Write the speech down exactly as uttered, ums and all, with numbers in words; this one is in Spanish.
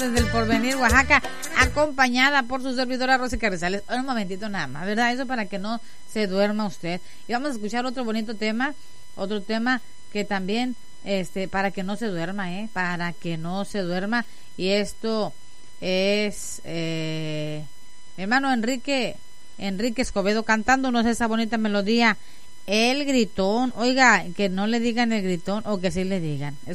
desde el Porvenir, Oaxaca, acompañada por su servidora Rosy Carrizales. Un momentito nada más, ¿verdad? Eso para que no se duerma usted. Y vamos a escuchar otro bonito tema, otro tema que también, este, para que no se duerma, ¿eh? Para que no se duerma. Y esto es, eh, hermano Enrique, Enrique Escobedo cantándonos esa bonita melodía, El Gritón. Oiga, que no le digan el gritón o que sí le digan.